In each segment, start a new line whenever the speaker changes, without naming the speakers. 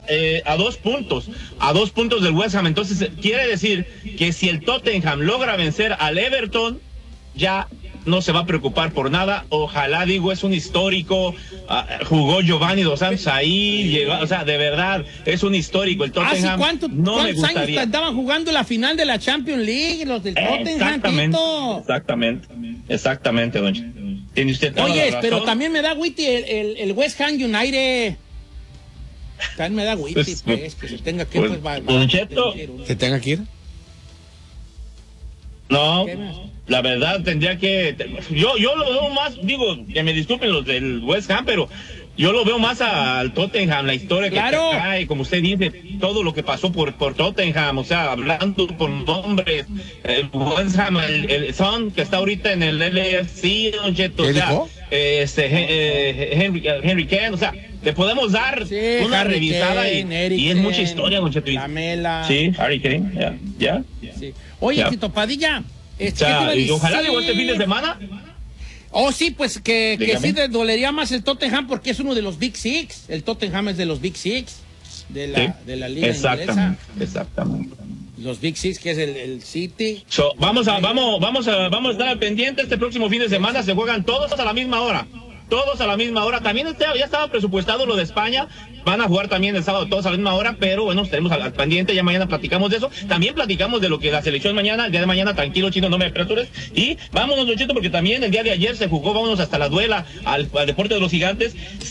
a 2 puntos del West Ham. Entonces quiere decir que si el Tottenham logra vencer al Everton, ya no se va a preocupar por nada. Ojalá, digo, es un histórico. Jugó Giovanni Dos Santos ahí, llegó, o sea, de verdad, es un histórico el Tottenham.
¿Cuántos años estaban jugando la final de la Champions League, los del Tottenham?
Exactamente, don Cheto. Tiene usted toda la razón.
Pero también me da Witty el West Ham United. También me da Witty, pues, que se tenga que...
Don Cheto,
¿se tenga que ir?
No, la verdad tendría que... Yo lo veo más, digo, que me disculpen los del West Ham, pero yo lo veo más al Tottenham, la historia que trae, como usted dice, todo lo que pasó por Tottenham, o sea, hablando por nombres, el West Ham, el Son, que está ahorita en el LAFC, Don Cheto, o sea, Henry Kane, o sea, le podemos dar una revisada y es mucha historia, Don Cheto.
Lamela.
Sí, Harry Kane, ya.
Sí. Oye, Tito Padilla,
y ojalá llegó este fin de semana.
Oh, sí, pues que sí le dolería más el Tottenham porque es uno de los Big Six. El Tottenham es de los Big Six de la liga inglesa.
Exactamente.
Los Big Six, que es el City.
Vamos a estar al pendiente este próximo fin de semana. Se juegan todos a la misma hora. También ya estaba presupuestado lo de España. Van a jugar también el sábado todos a la misma hora, pero bueno, estaremos al pendiente. Ya mañana platicamos de eso. También platicamos de lo que la selección mañana, el día de mañana, tranquilo, Chino, no me apresures. Y vámonos, Don Cheto, porque también el día de ayer se jugó, vámonos hasta la duela al deporte de los gigantes.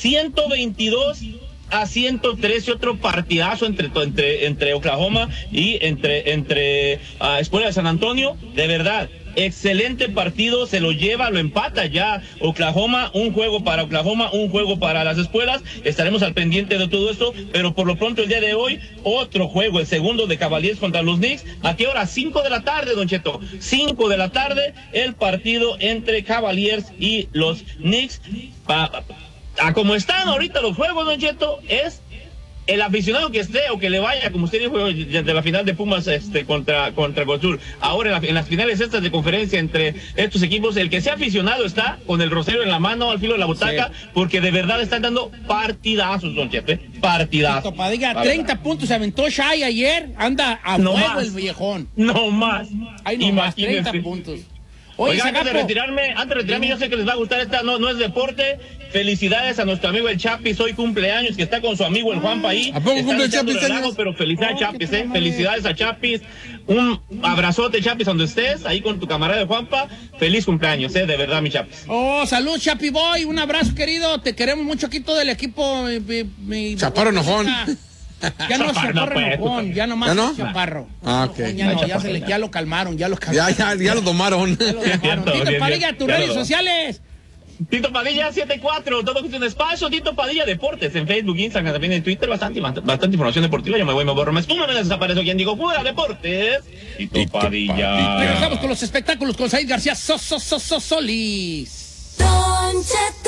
122-113, otro partidazo entre Oklahoma y entre Escuela de San Antonio. De verdad, excelente partido, se lo lleva, lo empata ya Oklahoma, un juego para Oklahoma, un juego para las Escuelas. Estaremos al pendiente de todo esto, pero por lo pronto el día de hoy, otro juego, el segundo de Cavaliers contra los Knicks. ¿A qué hora? 5 de la tarde, Don Cheto. 5 de la tarde, el partido entre Cavaliers y los Knicks. A como están ahorita los juegos, Don Cheto, es el aficionado que esté o que le vaya, como usted dijo, de la final de Pumas contra Cruz. Ahora en las finales estas de conferencia entre estos equipos, el que sea aficionado está con el rosario en la mano, al filo de la butaca, porque de verdad están dando partidazos, Don Cheto, partidazos.
Padilla, 30 puntos se aventó Shai ayer, anda a fuego el viejón.
No más.
Ay, no más, 30 puntos.
Oye, antes de retirarme, yo sé que les va a gustar esta, no es deporte. Felicidades a nuestro amigo el Chapis, hoy cumpleaños, que está con su amigo el Juanpa ahí.
¿A poco cumple el Chapis?
Pero felicidades, Chapis, felicidades a Chapis. Un abrazote, Chapis, donde estés, ahí con tu camarada de Juanpa. Feliz cumpleaños, de verdad, mi Chapis.
Oh, salud, Chapi Boy, un abrazo, querido. Te queremos mucho aquí todo el equipo.
Chaparro enojón.
Ya no es Chaparro enojón, ya nomás es Chaparro.
Ok.
Ya lo calmaron, ya lo
domaron.
Tito Padilla, tus redes sociales.
Tito Padilla 74, todo es un espacio. Tito Padilla Deportes en Facebook, Instagram, también en Twitter, bastante información deportiva. Yo me borro, me espumo, me desaparezco. Quien digo fuera deportes, Tito Padilla.
Regresamos con los espectáculos con Said García Solís.
Don Cheto.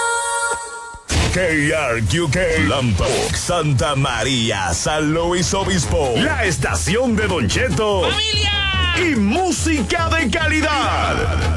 KRQK, Lampoc, Santa María, San Luis Obispo, la estación de Don Cheto.
¡Familia!
Y música de calidad.